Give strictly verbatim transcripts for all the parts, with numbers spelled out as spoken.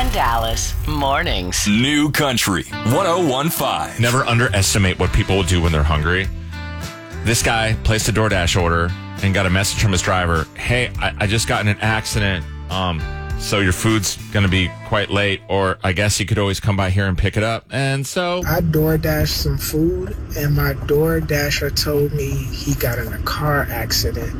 and Dallas Mornings. New Country one oh one point five. Never underestimate what people will do when they're hungry. This guy placed a DoorDash order and got a message from his driver. Hey, I, I just got in an accident. Um, so your food's going to be quite late, or I guess you could always come by here and pick it up. And so I DoorDashed some food, and my DoorDasher told me he got in a car accident.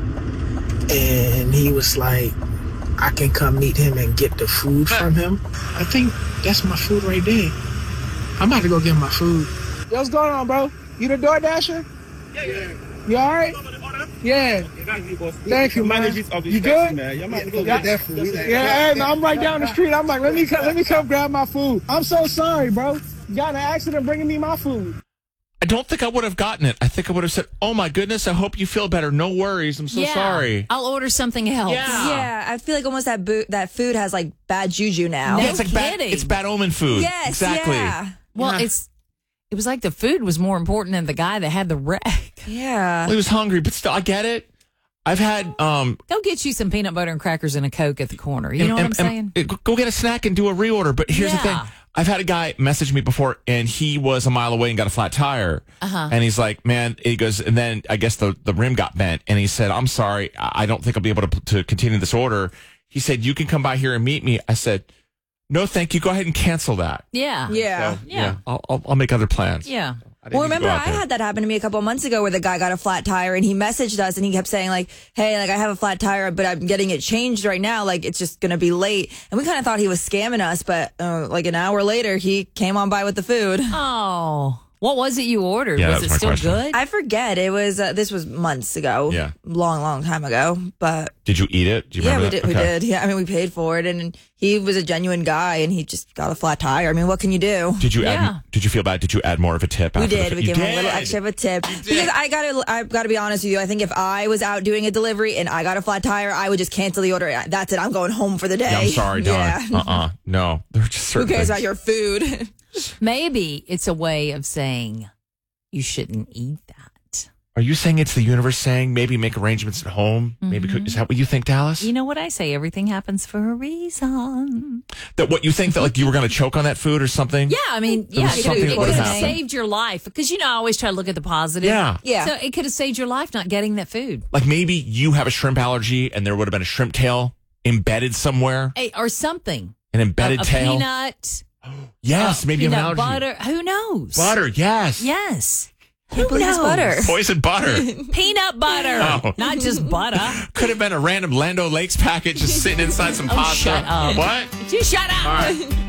And he was like, I can come meet him and get the food from him. I think that's my food right there. I'm about to go get my food. Yo, what's going on, bro? You the DoorDasher? Yeah, yeah. You all right? Yeah. Thank you, man. You good? Yeah, Yeah, hey, man, I'm right down the street. I'm like, let me come, let me come grab my food. I'm so sorry, bro. You got in an accident bringing me my food. I don't think I would have gotten it. I think I would have said, oh, my goodness, I hope you feel better. No worries. I'm so yeah, sorry. I'll order something else. Yeah. Yeah, I feel like almost that bo- that food has like bad juju now. No Yeah, it's like bad, kidding. it's bad omen food. Yes, exactly. yeah. Well, Yeah. it's it was like the food was more important than the guy that had the wreck. Yeah. Well, he was hungry, but still, I get it. I've had um, Go get you some peanut butter and crackers and a Coke at the corner. You know and- what I'm and- saying? and go get a snack and do a reorder. But here's the Yeah. thing. I've had a guy message me before, and he was a mile away and got a flat tire. Uh-huh. And he's like, man, he goes, and then I guess the, the rim got bent. And he said, I'm sorry. I I don't think I'll be able to, to continue this order. He said, you can come by here and meet me. I said, no, thank you. Go ahead and cancel that. Yeah. Yeah. So, Yeah. I'll, I'll, I'll make other plans. Yeah. I didn't Well, need to remember, go I out there. had that happen to me a couple of months ago where the guy got a flat tire and he messaged us and he kept saying, like, hey, like, I have a flat tire, but I'm getting it changed right now. Like, it's just going to be late. And we kind of thought he was scamming us, but uh, like an hour later, he came on by with the food. Oh. What was it you ordered? Yeah, was that's it my still question. good? I forget. It was, uh, this was months ago. Yeah. Long, long time ago. But Did you eat it? Do you yeah, remember we that? did. We Okay. did. Yeah. I mean, we paid for it and he was a genuine guy and he just got a flat tire. I mean, what can you do? Did you Yeah. add? Did you feel bad? Did you add more of a tip? We after did. The, We you gave him a little did? extra of a tip. did. Because I gotta, I gotta be honest with you. I think if I was out doing a delivery and I got a flat tire, I would just cancel the order. That's it. I'm going home for the day. Yeah, I'm sorry, Yeah. Don. Uh-uh. No. There are just Who certain cares things. about your food? Maybe it's a way of saying you shouldn't eat that. Are you saying it's the universe saying maybe make arrangements at home? Maybe cook, is that what you think, Dallas? You know what I say? Everything happens for a reason. That what you think that like you were going to choke on that food or something? Yeah, I mean, There yeah, was it, something it that could would've have happened. saved your life because you know I always try to look at the positive. Yeah. Yeah. So it could have saved your life not getting that food. Like maybe you have a shrimp allergy and there would have been a shrimp tail embedded somewhere, Hey, or something. an embedded a, a tail. peanut. Yes, uh, maybe you have an peanut allergy. butter. Who knows? Butter, yes. Yes. Can't believe it's knows? butter. Poison butter. Peanut butter. Oh. Not just butter. Could have been a random Land O'Lakes packet just sitting inside some Oh, pasta. shut up. What? Just shut up. All right.